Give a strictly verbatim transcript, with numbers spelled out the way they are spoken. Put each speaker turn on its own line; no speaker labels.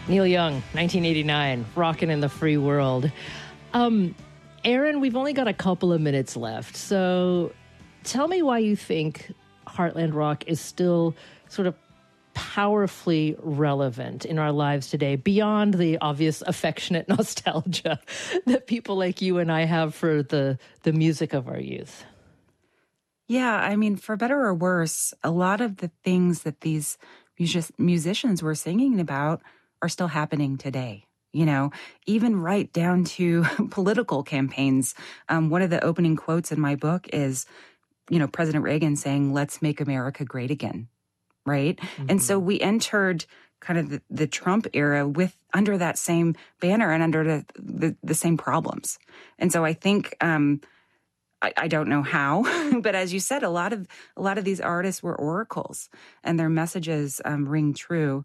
Neil Young, nineteen eighty-nine, Rockin' in the Free World. Um, Aaron, we've only got a couple of minutes left, so tell me why you think Heartland Rock is still sort of powerfully relevant in our lives today, beyond the obvious affectionate nostalgia that people like you and I have for the, the music of our youth.
Yeah, I mean, for better or worse, a lot of the things that these music- musicians were singing about are still happening today. You know, even right down to political campaigns. Um, one of the opening quotes in my book is, you know, President Reagan saying, "Let's make America great again." Right. Mm-hmm. And so we entered kind of the, the Trump era with under that same banner and under the, the, the same problems. And so I think, um, I, I don't know how, but as you said, a lot of a lot of these artists were oracles, and their messages um, ring true.